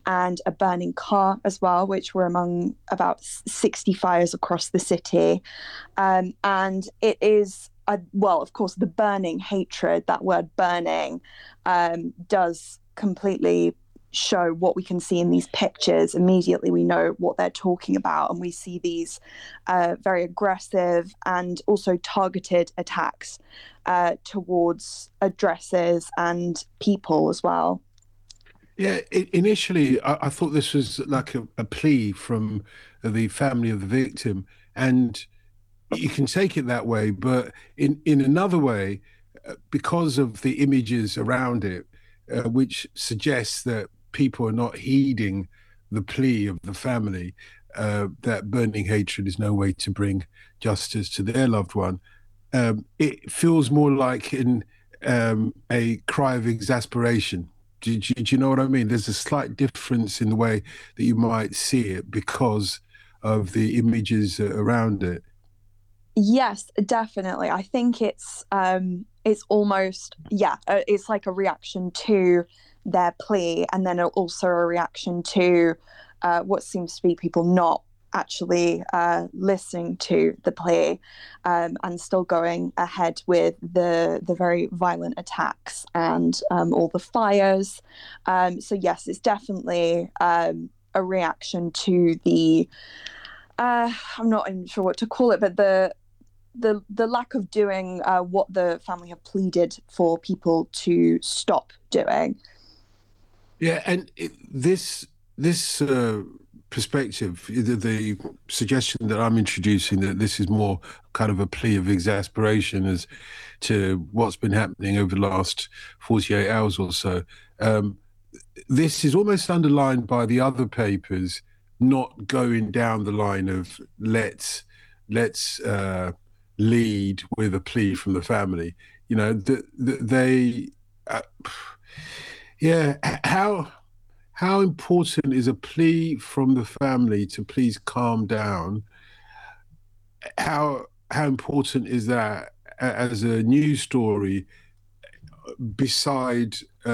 and a burning car as well, which were among about 60 fires across the city. And it is, well, of course, the burning hatred, that word burning, does completely show what we can see in these pictures. Immediately we know what they're talking about, and we see these very aggressive and also targeted attacks towards addresses and people as well. Yeah, initially I thought this was like a plea from the family of the victim, and you can take it that way, but in another way, because of the images around it, which suggests that people are not heeding the plea of the family, that burning hatred is no way to bring justice to their loved one. It feels more like in a cry of exasperation. Do you know what I mean? There's a slight difference in the way that you might see it because of the images around it. Yes, definitely. I think it's almost, yeah, it's like a reaction to their plea, and then also a reaction to what seems to be people not actually listening to the plea, and still going ahead with the very violent attacks and all the fires. So yes, it's definitely a reaction to the I'm not even sure what to call it, but the lack of doing what the family have pleaded for people to stop doing. Yeah, and this perspective, the suggestion that I'm introducing that this is more kind of a plea of exasperation as to what's been happening over the last 48 hours or so. Um, this is almost underlined by the other papers not going down the line of let's lead with a plea from the family. You know, they. Uh, yeah, how important is a plea from the family to please calm down? How important is that as a news story beside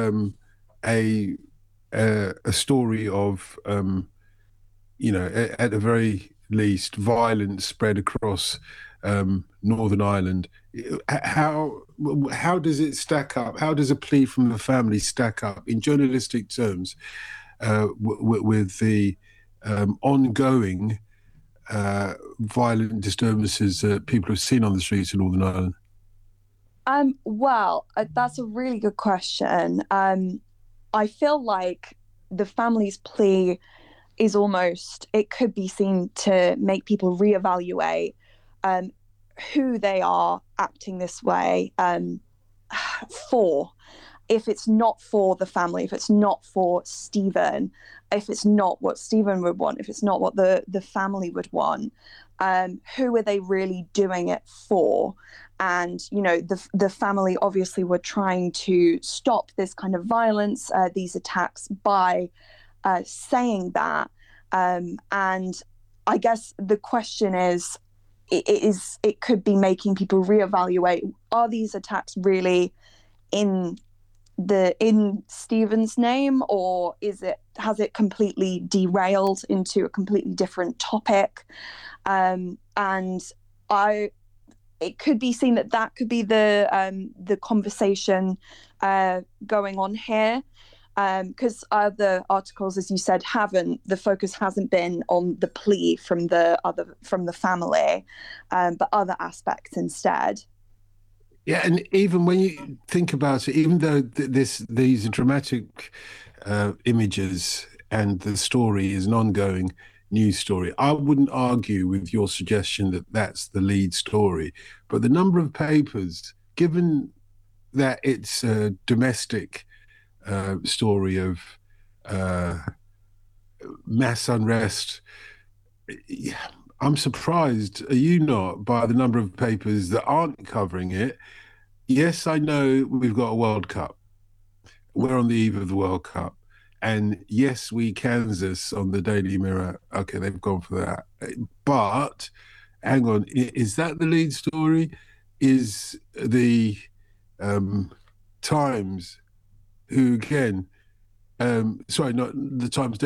a a story of at the very least violence spread across Northern Ireland? How how does it stack up? How does a plea from the family stack up in journalistic terms with the ongoing violent disturbances that people have seen on the streets in Northern Ireland? Well, that's a really good question. I feel like the family's plea is almost, it could be seen to make people reevaluate um, who they are acting this way for. If it's not for the family, if it's not for Stephen, if it's not what Stephen would want, if it's not what the family would want, who are they really doing it for? And you know, the family obviously were trying to stop this kind of violence, these attacks, by saying that. And I guess the question is, it could be making people reevaluate: are these attacks really in Stephen's name, or has it completely derailed into a completely different topic? And I it could be seen that that could be the conversation going on here, because other articles, as you said, haven't the focus hasn't been on the plea from the family, but other aspects instead. Yeah, and even when you think about it, even though these are dramatic images and the story is an ongoing news story, I wouldn't argue with your suggestion that that's the lead story. But the number of papers, given that it's a domestic story of uh, mass unrest, yeah, I'm surprised, are you not, by the number of papers that aren't covering it? Yes, I know we've got a World Cup. We're on the eve of the World Cup. And yes, we Kansas on the Daily Mirror. Okay, they've gone for that. But hang on, is that the lead story? Is the um, Times, who again, sorry, not the Times